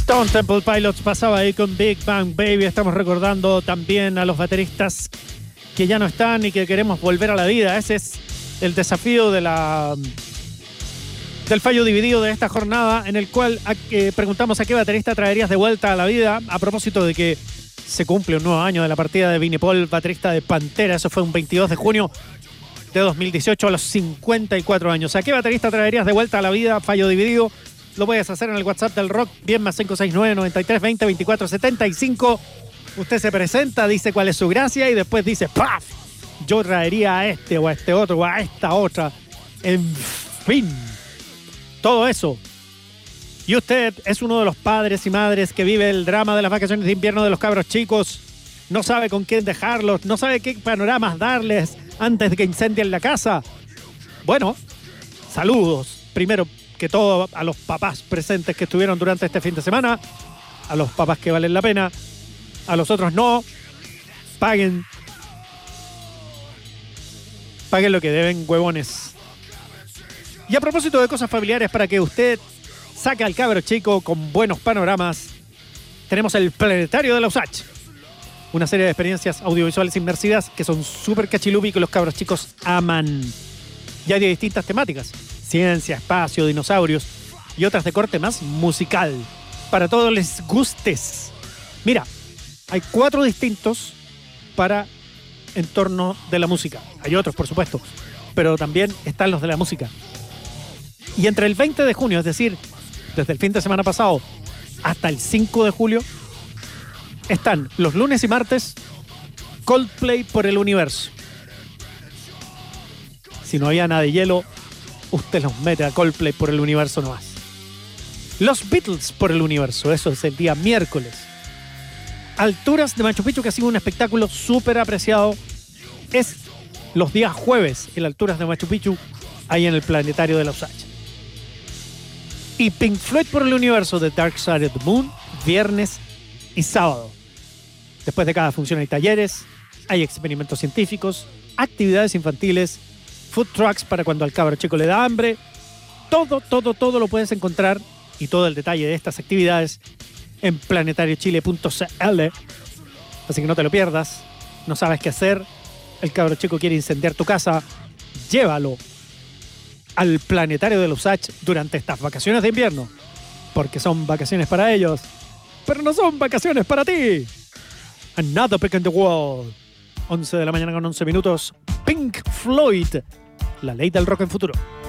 Stone Temple Pilots pasaba ahí con Big Bang Baby. Estamos recordando también a los bateristas que ya no están y que queremos volver a la vida. Ese es el desafío del fallo dividido de esta jornada, en el cual preguntamos a qué baterista traerías de vuelta a la vida, a propósito de que se cumple un nuevo año de la partida de Vinnie Paul, baterista de Pantera. Eso fue un 22 de junio de 2018 a los 54 años. ¿A qué baterista traerías de vuelta a la vida? Fallo dividido. Lo puedes hacer en el WhatsApp del Rock, bien más 569-9320-2475. Usted se presenta, dice cuál es su gracia y después dice ¡paf! Yo traería a este o a este otro o a esta otra. En fin, todo eso. Y usted es uno de los padres y madres que vive el drama de las vacaciones de invierno de los cabros chicos. No sabe con quién dejarlos, no sabe qué panoramas darles antes de que incendien la casa. Bueno, saludos. Primero que todo a los papás presentes que estuvieron durante este fin de semana, a los papás que valen la pena, a los otros no. Paguen lo que deben, huevones. Y a propósito de cosas familiares, para que usted saque al cabro chico con buenos panoramas, tenemos el Planetario de la USACH, una serie de experiencias audiovisuales inmersivas que son súper cachilupi y que los cabros chicos aman. Y hay de distintas temáticas: ciencia, espacio, dinosaurios y otras de corte más musical, para todos les gustes. Mira, hay 4 distintos para en torno de la música. Hay otros, por supuesto, pero también están los de la música. Y entre el 20 de junio, es decir, desde el fin de semana pasado hasta el 5 de julio, están los lunes y martes Coldplay por el universo. Si no había nada de hielo, usted los mete a Coldplay por el universo nomás. Los Beatles por el universo, eso es el día miércoles. Alturas de Machu Picchu, que ha sido un espectáculo súper apreciado, es los días jueves en Alturas de Machu Picchu, ahí en el Planetario de la USACH. Y Pink Floyd por el universo de Dark Side of the Moon, viernes y sábado. Después de cada función hay talleres, hay experimentos científicos, actividades infantiles, food trucks para cuando al cabro chico le da hambre. Todo lo puedes encontrar, y todo el detalle de estas actividades, en planetariochile.cl. Así que no te lo pierdas. No sabes qué hacer, el cabro chico quiere incendiar tu casa, llévalo al Planetario de la USACH durante estas vacaciones de invierno, porque son vacaciones para ellos, pero no son vacaciones para ti. Another Pick in the Wall. 11 de la mañana con 11 minutos. Pink Floyd, la ley del rock en futuro.